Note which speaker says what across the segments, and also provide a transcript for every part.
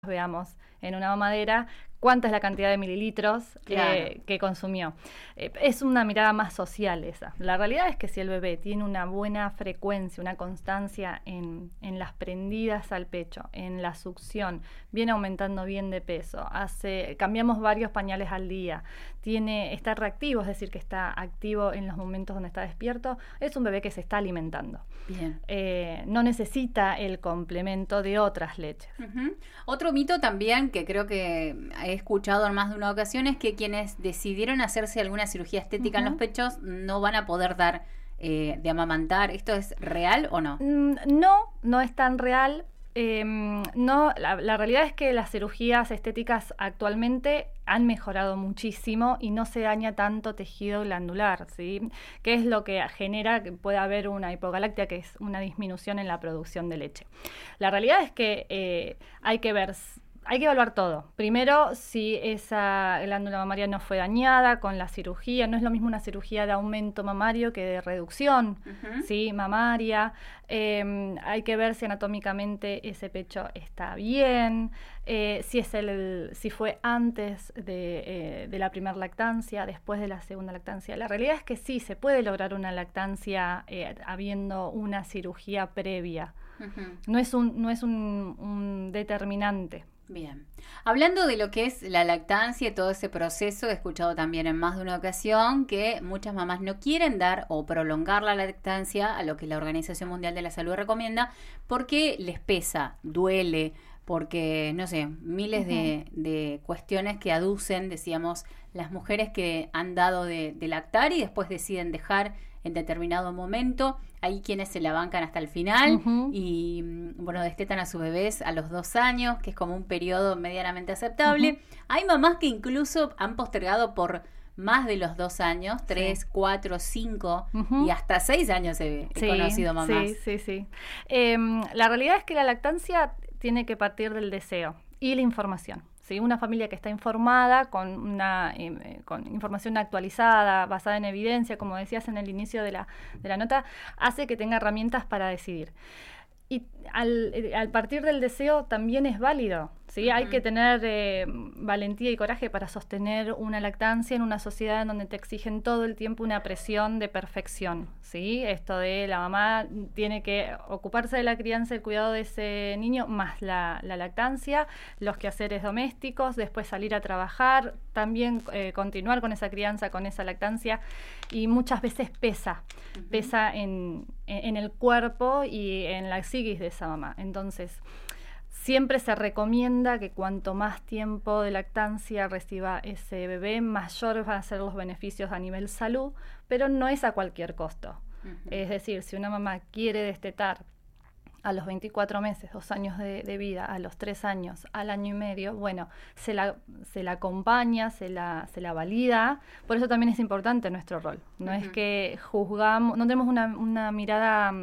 Speaker 1: veamos en una mamadera cuánta es la cantidad de mililitros que consumió. Es una mirada más social esa. La realidad es que si el bebé tiene una buena frecuencia, una constancia en las prendidas al pecho, en la succión, viene aumentando bien de peso, cambiamos varios pañales al día, está reactivo, es decir, que está activo en los momentos donde está despierto, es un bebé que se está alimentando.
Speaker 2: Bien.
Speaker 1: No necesita el complemento de otras leches.
Speaker 2: Uh-huh. Otro mito también que creo que he escuchado en más de una ocasión es que quienes decidieron hacerse alguna cirugía estética en los pechos no van a poder dar de amamantar. ¿Esto es real o no?
Speaker 1: No es tan real. No, la realidad es que las cirugías estéticas actualmente han mejorado muchísimo y no se daña tanto tejido glandular, ¿sí? Que es lo que genera que pueda haber una hipogalactia, que es una disminución en la producción de leche. La realidad es que hay que evaluar todo. Primero, si esa glándula mamaria no fue dañada con la cirugía. No es lo mismo una cirugía de aumento mamario que de reducción, ¿sí? Mamaria. Hay que ver si anatómicamente ese pecho está bien, si fue antes de la primera lactancia, después de la segunda lactancia. La realidad es que sí, se puede lograr una lactancia habiendo una cirugía previa. No es un determinante.
Speaker 2: Bien. Hablando de lo que es la lactancia y todo ese proceso, he escuchado también en más de una ocasión que muchas mamás no quieren dar o prolongar la lactancia a lo que la Organización Mundial de la Salud recomienda porque les pesa, duele, porque, no sé, miles de cuestiones que aducen, decíamos, las mujeres que han dado de lactar y después deciden dejar en determinado momento. Hay quienes se la bancan hasta el final y, bueno, destetan a sus bebés a los 2 años, que es como un periodo medianamente aceptable. Hay mamás que incluso han postergado por más de los 2 años, 3, 4, 5 y hasta 6 años he conocido mamás.
Speaker 1: Sí. La realidad es que la lactancia tiene que partir del deseo y la información. ¿Sí? Una familia que está informada, con información actualizada, basada en evidencia, como decías en el inicio de la nota, hace que tenga herramientas para decidir. Y al partir del deseo también es válido, ¿sí? Hay que tener valentía y coraje para sostener una lactancia en una sociedad en donde te exigen todo el tiempo una presión de perfección, ¿sí? Esto de la mamá tiene que ocuparse de la crianza y el cuidado de ese niño, más la lactancia, los quehaceres domésticos, después salir a trabajar, también continuar con esa crianza, con esa lactancia, y muchas veces pesa en el cuerpo y en la psiquis de esa mamá. Entonces, siempre se recomienda que cuanto más tiempo de lactancia reciba ese bebé, mayor van a ser los beneficios a nivel salud, pero no es a cualquier costo. Es decir, si una mamá quiere destetar a los 24 meses, 2 años de vida, a los 3 años, al año y medio, bueno, se la acompaña, se la valida. Por eso también es importante nuestro rol. No es que juzgamos, no tenemos una mirada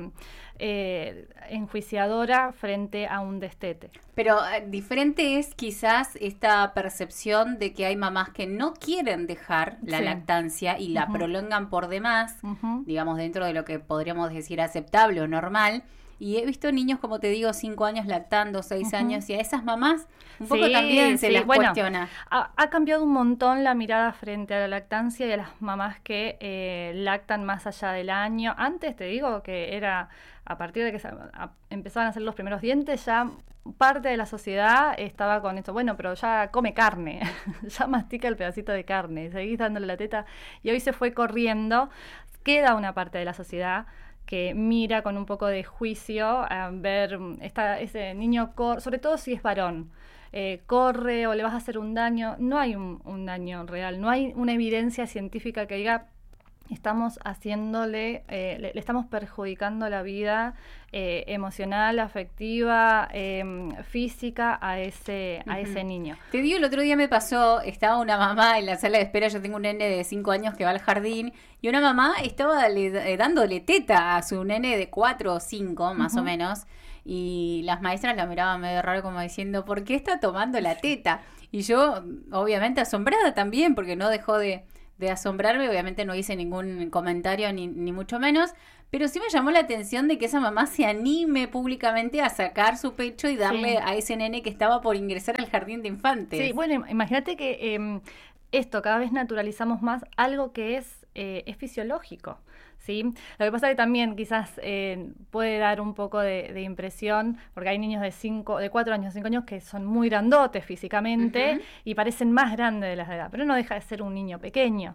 Speaker 1: enjuiciadora frente a un destete.
Speaker 2: Pero diferente es quizás esta percepción de que hay mamás que no quieren dejar la lactancia y la prolongan por demás, digamos, dentro de lo que podríamos decir aceptable o normal. Y he visto niños, como te digo, 5 años lactando, 6 años, y a esas mamás un poco también se las cuestiona.
Speaker 1: Ha cambiado un montón la mirada frente a la lactancia y a las mamás que lactan más allá del año. Antes te digo que era a partir de que empezaban a hacer los primeros dientes, ya parte de la sociedad estaba con esto, bueno, pero ya come carne, ya mastica el pedacito de carne, seguís dándole la teta, y hoy se fue corriendo. Queda una parte de la sociedad que mira con un poco de juicio a ver ese niño, sobre todo si es varón, corre o le vas a hacer un daño. No hay un daño real, no hay una evidencia científica que diga estamos haciéndole, le estamos perjudicando la vida emocional, afectiva, física a ese niño.
Speaker 2: Te digo, el otro día me pasó, estaba una mamá en la sala de espera, yo tengo un nene de 5 años que va al jardín, y una mamá estaba dándole teta a su nene de 4 o 5, más o menos, y las maestras la miraban medio raro como diciendo, ¿por qué está tomando la teta? Y yo, obviamente, asombrada también, porque no dejó de asombrarme, obviamente no hice ningún comentario ni mucho menos, Pero sí me llamó la atención de que esa mamá se anime públicamente a sacar su pecho y darle a ese nene que estaba por ingresar al jardín de infantes.
Speaker 1: Sí, bueno, imagínate que esto cada vez naturalizamos más algo que es fisiológico. ¿Sí? Lo que pasa es que también quizás puede dar un poco de impresión, porque hay niños de 4 años, 5 años que son muy grandotes físicamente y parecen más grandes de la edad, pero no deja de ser un niño pequeño.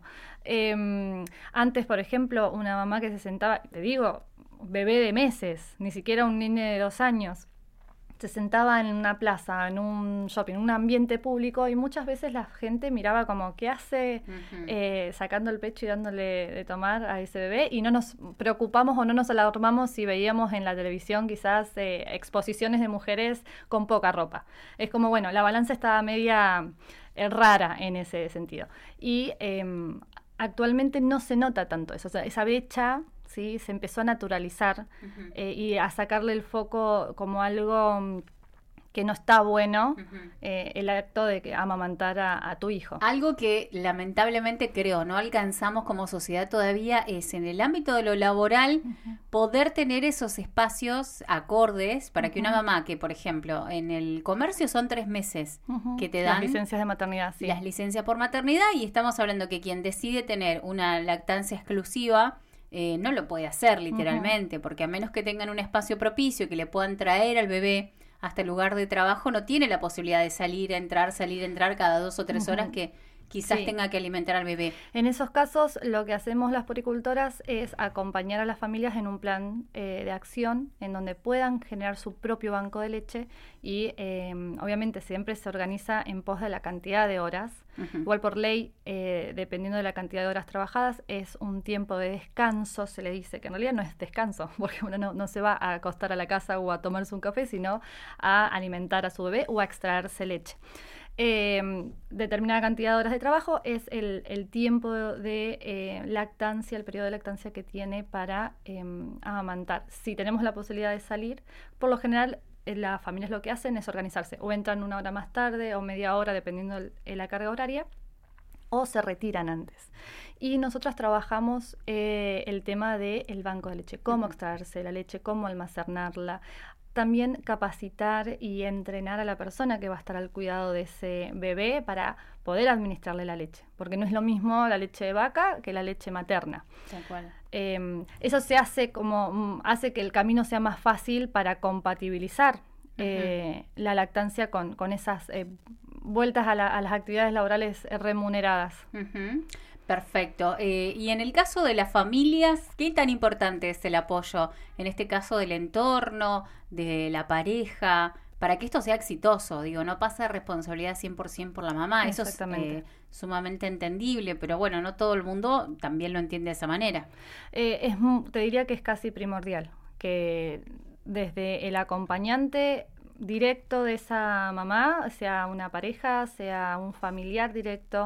Speaker 1: Antes, por ejemplo, una mamá que se sentaba, te digo, bebé de meses, ni siquiera un niño de 2 años, se sentaba en una plaza, en un shopping, en un ambiente público, y muchas veces la gente miraba como, ¿qué hace sacando el pecho y dándole de tomar a ese bebé? Y no nos preocupamos o no nos alarmamos si veíamos en la televisión quizás exposiciones de mujeres con poca ropa. Es como, bueno, la balanza está media rara en ese sentido. Y actualmente no se nota tanto eso, o sea, esa brecha... ¿sí? Se empezó a naturalizar y a sacarle el foco como algo que no está bueno, el acto de amamantar a tu hijo.
Speaker 2: Algo que lamentablemente creo no alcanzamos como sociedad todavía es en el ámbito de lo laboral poder tener esos espacios acordes para que una mamá que, por ejemplo, en el comercio son 3 meses que te dan
Speaker 1: las licencias de maternidad, sí.
Speaker 2: Las licencias por maternidad, y estamos hablando que quien decide tener una lactancia exclusiva no lo puede hacer literalmente, porque a menos que tengan un espacio propicio que le puedan traer al bebé hasta el lugar de trabajo, no tiene la posibilidad de salir, entrar cada 2 o 3 horas que quizás tenga que alimentar al bebé.
Speaker 1: En esos casos, lo que hacemos las puericultoras es acompañar a las familias en un plan de acción en donde puedan generar su propio banco de leche y obviamente siempre se organiza en pos de la cantidad de horas. Igual por ley, dependiendo de la cantidad de horas trabajadas, es un tiempo de descanso, se le dice, que en realidad no es descanso, porque uno no se va a acostar a la casa o a tomarse un café, sino a alimentar a su bebé o a extraerse leche. Determinada cantidad de horas de trabajo es el tiempo de lactancia, el periodo de lactancia que tiene para amamantar. Si tenemos la posibilidad de salir, por lo general las familias lo que hacen es organizarse, o entran 1 hora más tarde o media hora dependiendo de la carga horaria, o se retiran antes. Y nosotras trabajamos el tema del banco de leche, cómo extraerse la leche, cómo almacenarla. También capacitar y entrenar a la persona que va a estar al cuidado de ese bebé para poder administrarle la leche, porque no es lo mismo la leche de vaca que la leche materna.
Speaker 2: Tal cual.
Speaker 1: Eso se hace hace que el camino sea más fácil para compatibilizar la lactancia con esas vueltas a las actividades laborales remuneradas.
Speaker 2: Perfecto. Y en el caso de las familias, ¿qué tan importante es el apoyo? En este caso del entorno, de la pareja, para que esto sea exitoso. Digo, no pasa responsabilidad 100% por la mamá. Eso es sumamente entendible, pero bueno, no todo el mundo también lo entiende de esa manera.
Speaker 1: Te diría que es casi primordial, que desde el acompañante directo de esa mamá, sea una pareja, sea un familiar directo,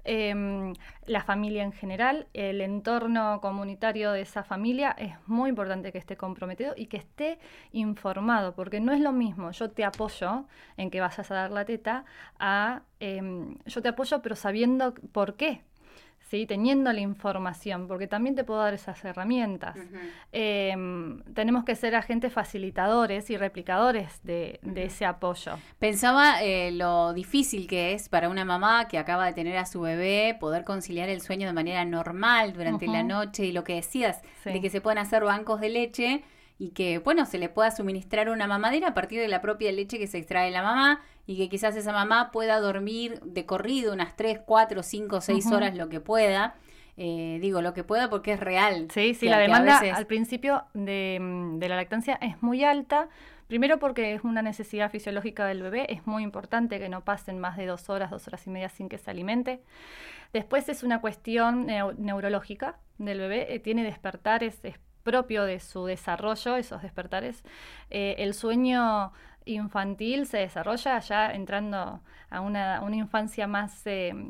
Speaker 1: la familia en general, el entorno comunitario de esa familia, es muy importante que esté comprometido y que esté informado, porque no es lo mismo yo te apoyo en que vayas a dar la teta a yo te apoyo pero sabiendo por qué. ¿Sí? Teniendo la información, porque también te puedo dar esas herramientas. Tenemos que ser agentes facilitadores y replicadores de ese apoyo.
Speaker 2: Pensaba lo difícil que es para una mamá que acaba de tener a su bebé poder conciliar el sueño de manera normal durante la noche, y lo que decías, de que se pueden hacer bancos de leche y que, bueno, se le pueda suministrar una mamadera a partir de la propia leche que se extrae la mamá, y que quizás esa mamá pueda dormir de corrido unas 3, 4, 5, 6 horas, lo que pueda. Digo, lo que pueda porque es real.
Speaker 1: Sí, la demanda al principio de la lactancia es muy alta. Primero porque es una necesidad fisiológica del bebé, es muy importante que no pasen más de 2 horas, 2 horas y media sin que se alimente. Después es una cuestión neurológica del bebé, tiene despertares, es propio de su desarrollo, esos despertares. El sueño infantil se desarrolla ya entrando a una infancia más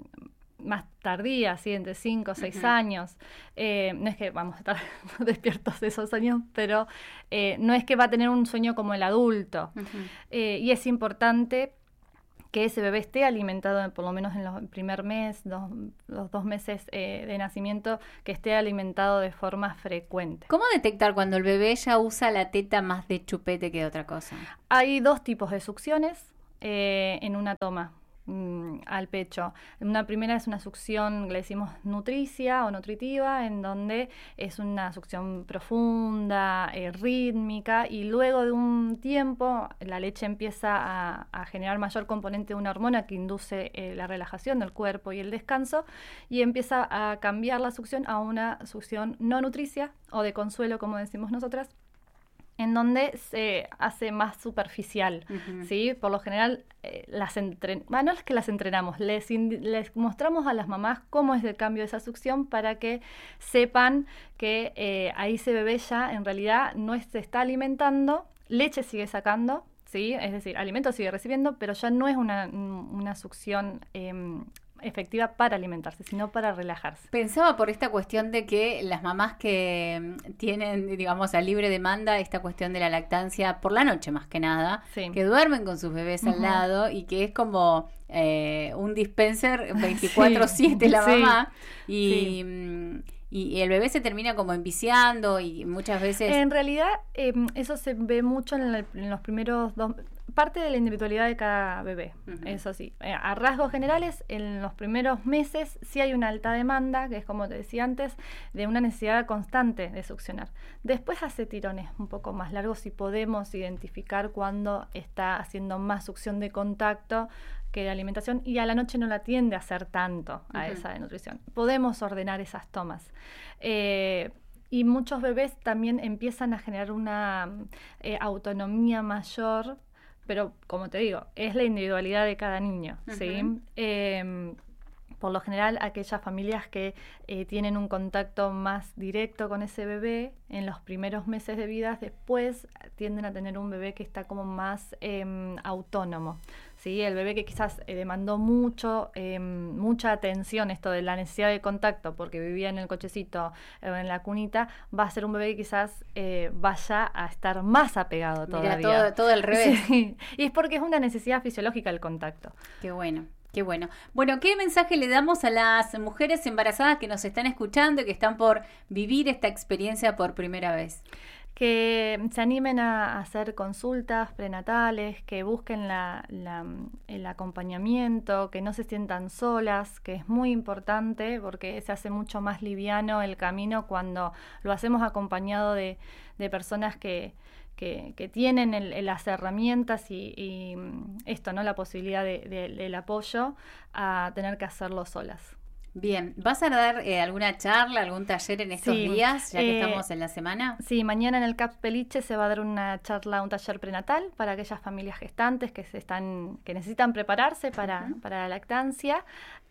Speaker 1: tardía, así entre 5 o 6 años. No es que vamos a estar despiertos de esos años, pero no es que va a tener un sueño como el adulto. Y es importante que ese bebé esté alimentado por lo menos en los primer mes, los 2 meses de nacimiento, que esté alimentado de forma frecuente.
Speaker 2: ¿Cómo detectar cuando el bebé ya usa la teta más de chupete que de otra cosa?
Speaker 1: Hay 2 tipos de succiones en una toma al pecho. Una primera es una succión, le decimos nutricia o nutritiva, en donde es una succión profunda, rítmica, y luego de un tiempo la leche empieza a generar mayor componente de una hormona que induce la relajación del cuerpo y el descanso, y empieza a cambiar la succión a una succión no nutricia o de consuelo, como decimos nosotras, en donde se hace más superficial, ¿sí? Por lo general, no es que las entrenamos, les mostramos a las mamás cómo es el cambio de esa succión para que sepan que ahí ese bebé ya en realidad no se está alimentando, leche sigue sacando, ¿sí? Es decir, alimento sigue recibiendo, pero ya no es una succión efectiva para alimentarse, sino para relajarse.
Speaker 2: Pensaba por esta cuestión de que las mamás que tienen, digamos, a libre demanda esta cuestión de la lactancia por la noche más que nada, sí, que duermen con sus bebés al lado y que es como un dispenser 24/7 la mamá y el bebé se termina como enviciando y muchas veces...
Speaker 1: En realidad eso se ve mucho en los primeros 2... Parte de la individualidad de cada bebé, eso sí. A rasgos generales, en los primeros meses sí hay una alta demanda, que es como te decía antes, de una necesidad constante de succionar. Después hace tirones un poco más largos y podemos identificar cuando está haciendo más succión de contacto que de alimentación, y a la noche no la tiende a hacer tanto a esa de nutrición. Podemos ordenar esas tomas. Y muchos bebés también empiezan a generar una autonomía mayor, pero como te digo, es la individualidad de cada niño, ¿sí? Por lo general, aquellas familias que tienen un contacto más directo con ese bebé en los primeros meses de vida, después tienden a tener un bebé que está como más autónomo, ¿sí? El bebé que quizás demandó mucha atención, esto de la necesidad de contacto, porque vivía en el cochecito o en la cunita, va a ser un bebé que quizás vaya a estar más apegado todavía.
Speaker 2: Mira, todo al revés.
Speaker 1: Sí. Y es porque es una necesidad fisiológica el contacto.
Speaker 2: Qué bueno. Qué bueno. Bueno, ¿qué mensaje le damos a las mujeres embarazadas que nos están escuchando y que están por vivir esta experiencia por primera vez?
Speaker 1: Que se animen a hacer consultas prenatales, que busquen el acompañamiento, que no se sientan solas, que es muy importante porque se hace mucho más liviano el camino cuando lo hacemos acompañado de personas que tienen las herramientas y esto, ¿no? La posibilidad del apoyo a tener que hacerlo solas.
Speaker 2: Bien, ¿vas a dar alguna charla, algún taller en estos días, ya que estamos en la semana?
Speaker 1: Sí, mañana en el CAPS Peliche se va a dar una charla, un taller prenatal para aquellas familias gestantes que necesitan prepararse para la lactancia.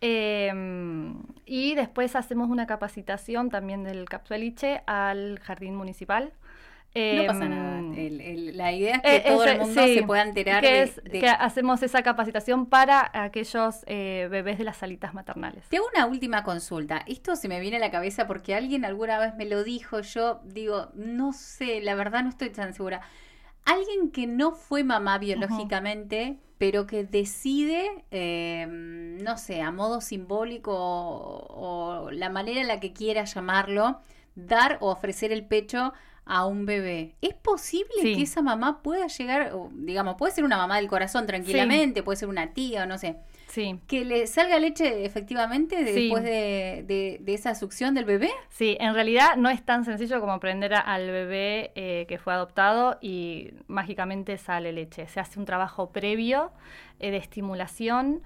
Speaker 1: Y después hacemos una capacitación también del CAPS Peliche al Jardín Municipal.
Speaker 2: No pasa nada. La idea es que todo el mundo se pueda enterar
Speaker 1: que hacemos esa capacitación para aquellos bebés de las salitas maternales.
Speaker 2: Tengo una última consulta. Esto se me viene a la cabeza porque alguien alguna vez me lo dijo. Yo digo, no sé, la verdad no estoy tan segura. Alguien que no fue mamá biológicamente, pero que decide, no sé, a modo simbólico o la manera en la que quiera llamarlo, dar o ofrecer el pecho a un bebé. ¿Es posible que esa mamá pueda llegar, digamos, puede ser una mamá del corazón tranquilamente, puede ser una tía o no sé, que le salga leche efectivamente después de esa succión del bebé?
Speaker 1: Sí, en realidad no es tan sencillo como prender al bebé que fue adoptado y mágicamente sale leche. Se hace un trabajo previo de estimulación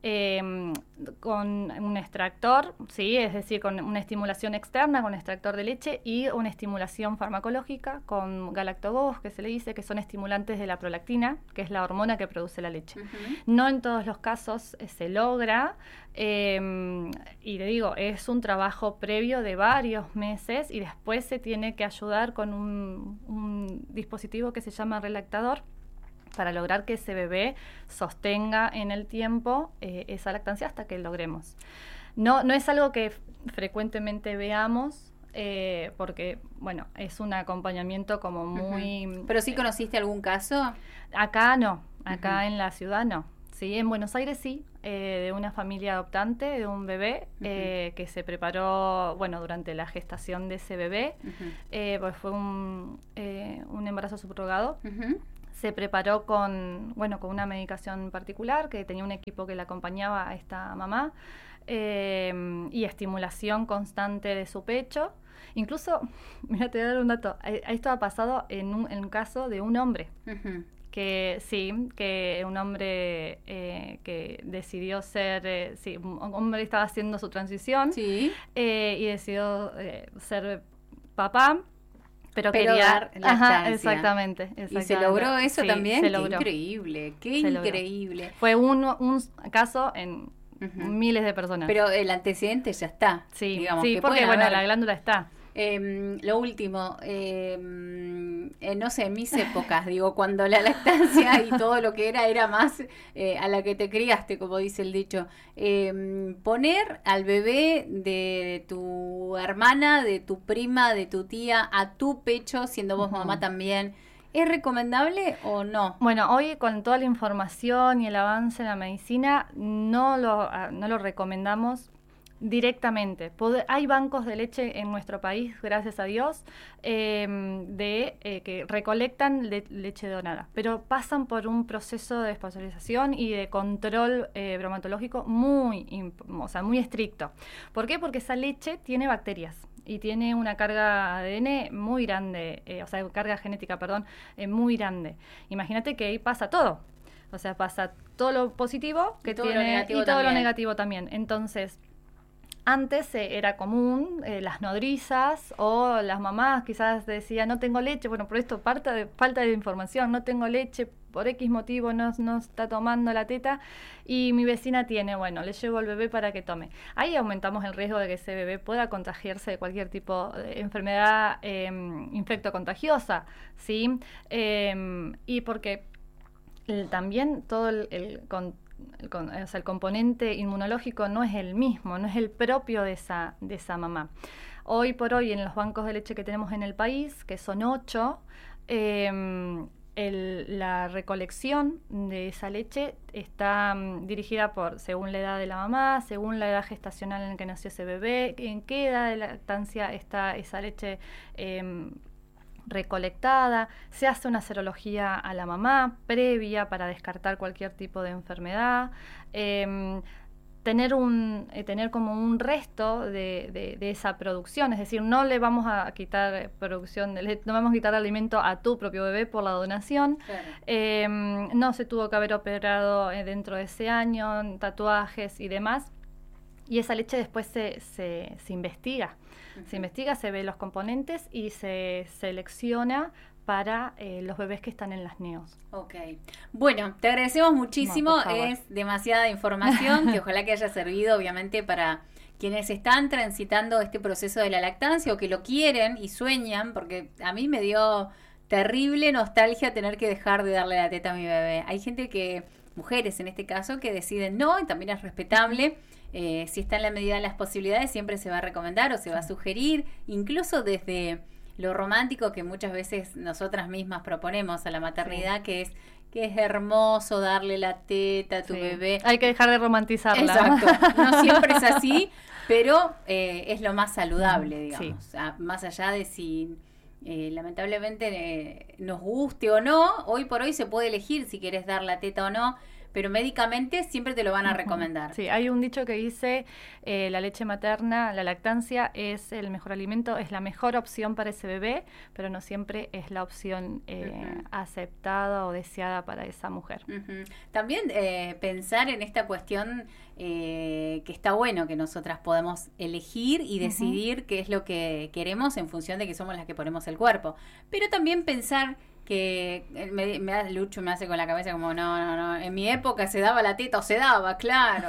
Speaker 1: con un extractor, ¿sí? Es decir, con una estimulación externa, con extractor de leche, y una estimulación farmacológica con galactobos, que se le dice, que son estimulantes de la prolactina, que es la hormona que produce la leche. No en todos los casos se logra, y le digo, es un trabajo previo de varios meses y después se tiene que ayudar con un dispositivo que se llama relactador, para lograr que ese bebé sostenga en el tiempo esa lactancia hasta que logremos. No es algo que frecuentemente veamos, porque, bueno, es un acompañamiento como muy...
Speaker 2: ¿Pero sí conociste algún caso?
Speaker 1: Acá no, acá en la ciudad no. Sí, en Buenos Aires sí, de una familia adoptante, de un bebé que se preparó, bueno, durante la gestación de ese bebé, pues fue un embarazo subrogado. Se preparó con una medicación particular, que tenía un equipo que le acompañaba a esta mamá, y estimulación constante de su pecho. Incluso, mira, te voy a dar un dato, esto ha pasado en un caso de un hombre. Que un hombre que decidió ser, un hombre estaba haciendo su transición y decidió ser papá, pero quería
Speaker 2: dar lactancia.
Speaker 1: Exactamente.
Speaker 2: ¿Y se logró eso también?
Speaker 1: Se logró.
Speaker 2: Qué increíble.
Speaker 1: Fue un caso en miles de personas.
Speaker 2: Pero el antecedente ya está.
Speaker 1: Sí,
Speaker 2: digamos,
Speaker 1: sí, porque la glándula está.
Speaker 2: Lo último, no sé, en mis épocas, digo, cuando la lactancia y todo lo que era más a la que te criaste, como dice el dicho, poner al bebé de tu hermana, de tu prima, de tu tía, a tu pecho, siendo vos mamá también, ¿es recomendable o no?
Speaker 1: Bueno, hoy con toda la información y el avance en la medicina, no lo recomendamos directamente. Hay bancos de leche en nuestro país, gracias a Dios, que recolectan leche donada, pero pasan por un proceso de especialización y de control bromatológico muy estricto. ¿Por qué? Porque esa leche tiene bacterias y tiene una carga ADN muy grande, carga genética, muy grande. Imagínate que ahí pasa todo. O sea, pasa todo lo positivo que tiene y todo lo negativo también. Entonces, antes era común, las nodrizas o las mamás quizás decían, no tengo leche, bueno, por esto falta de información, no tengo leche, por X motivo no está tomando la teta y mi vecina tiene, bueno, le llevo al bebé para que tome. Ahí aumentamos el riesgo de que ese bebé pueda contagiarse de cualquier tipo de enfermedad infectocontagiosa, ¿sí? Y porque también todo el componente inmunológico no es el mismo, no es el propio de esa mamá. Hoy por hoy en los bancos de leche que tenemos en el país, que son 8, la recolección de esa leche está dirigida según la edad de la mamá, según la edad gestacional en la que nació ese bebé, en qué edad de lactancia está esa leche recolectada, se hace una serología a la mamá previa para descartar cualquier tipo de enfermedad, tener como un resto de esa producción, es decir, no le vamos a quitar producción de leche, no vamos a quitar alimento a tu propio bebé por la donación, claro. No se tuvo que haber operado dentro de ese año, tatuajes y demás, y esa leche después se investiga. Se investiga, se ve los componentes y se selecciona para los bebés que están en las neos.
Speaker 2: Ok. Bueno, te agradecemos muchísimo. Es demasiada información que ojalá que haya servido, obviamente, para quienes están transitando este proceso de la lactancia o que lo quieren y sueñan, porque a mí me dio terrible nostalgia tener que dejar de darle la teta a mi bebé. Hay gente mujeres en este caso, que deciden no, y también es respetable. Si está en la medida de las posibilidades, siempre se va a recomendar o se va a sugerir, incluso desde lo romántico que muchas veces nosotras mismas proponemos a la maternidad, que es hermoso darle la teta a tu bebé.
Speaker 1: Hay que dejar de romantizarla.
Speaker 2: Exacto, no siempre es así, pero es lo más saludable, digamos, más allá de si lamentablemente nos guste o no. Hoy por hoy se puede elegir si quieres dar la teta o no, pero médicamente siempre te lo van a recomendar.
Speaker 1: Sí, hay un dicho que dice, la leche materna, la lactancia es el mejor alimento, es la mejor opción para ese bebé, pero no siempre es la opción aceptada o deseada para esa mujer.
Speaker 2: También pensar en esta cuestión que está bueno que nosotras podamos elegir y decidir qué es lo que queremos en función de que somos las que ponemos el cuerpo. Pero también pensar que Lucho me hace con la cabeza como no, en mi época se daba la teta o se daba, claro.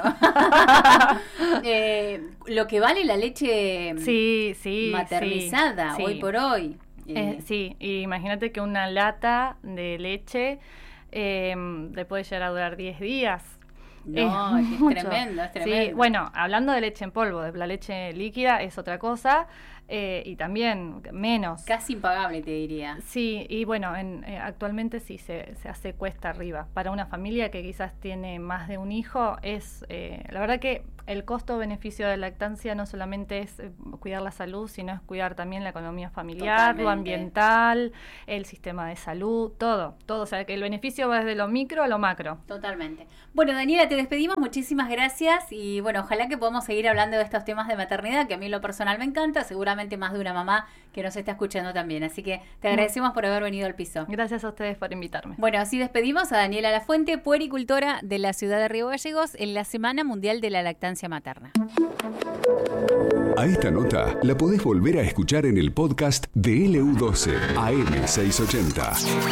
Speaker 2: Lo que vale la leche maternizada hoy por hoy.
Speaker 1: Sí, imagínate que una lata de leche le puede llegar a durar 10 días.
Speaker 2: No, es tremendo, es tremendo.
Speaker 1: Sí, bueno, hablando de leche en polvo, de la leche líquida es otra cosa. y también menos.
Speaker 2: Casi impagable, te diría.
Speaker 1: Sí, y bueno, actualmente sí se hace cuesta arriba. Para una familia que quizás tiene más de un hijo, la verdad que el costo-beneficio de la lactancia no solamente es cuidar la salud, sino es cuidar también la economía familiar, totalmente, lo ambiental, el sistema de salud, todo. O sea, que el beneficio va desde lo micro a lo macro.
Speaker 2: Totalmente. Bueno, Daniela, te despedimos, muchísimas gracias y bueno, ojalá que podamos seguir hablando de estos temas de maternidad, que a mí en lo personal me encanta, seguramente más de una mamá que nos está escuchando también, así que te agradecemos por haber venido al piso.
Speaker 1: Gracias a ustedes por invitarme.
Speaker 2: Bueno, así despedimos a Daniela Lafuente, puericultora de la ciudad de Río Gallegos, en la Semana Mundial de la Lactancia Materna.
Speaker 3: A esta nota la podés volver a escuchar en el podcast de LU12 AM680.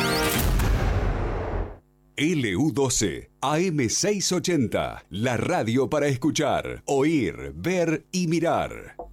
Speaker 3: LU12 AM680, la radio para escuchar, oír, ver y mirar.